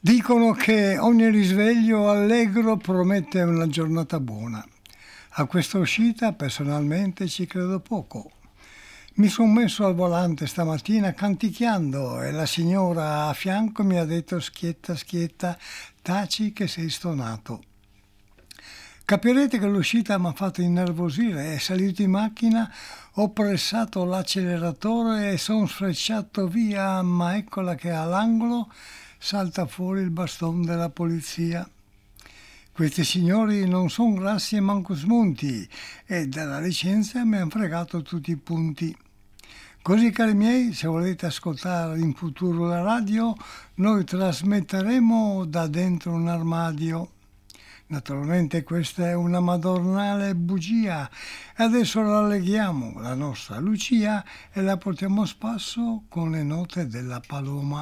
Dicono che ogni risveglio allegro promette una giornata buona. A questa uscita personalmente ci credo poco. Mi sono messo al volante stamattina canticchiando e la signora a fianco mi ha detto schietta, schietta, taci che sei stonato. Capirete che l'uscita mi ha fatto innervosire. È salito in macchina, ho pressato l'acceleratore e sono sfrecciato via, ma eccola che all'angolo salta fuori il bastone della polizia. Questi signori non sono grassi e manco smunti e dalla licenza mi hanno fregato tutti i punti. Così, cari miei, se volete ascoltare in futuro la radio, noi trasmetteremo da dentro un armadio. Naturalmente questa è una madornale bugia e adesso ralleghiamo la nostra Lucia e la portiamo a spasso con le note della Paloma.